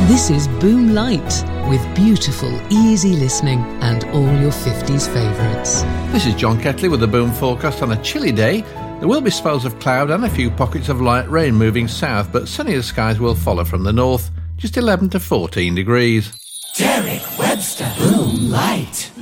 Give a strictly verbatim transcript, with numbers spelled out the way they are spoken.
This is Boom Light, with beautiful, easy listening and all your fifties favourites. This is John Ketley with the Boom forecast. On a chilly day, there will be spells of cloud and a few pockets of light rain moving south, but sunnier skies will follow from the north, just eleven to fourteen degrees. Derek Webster, Boom Light.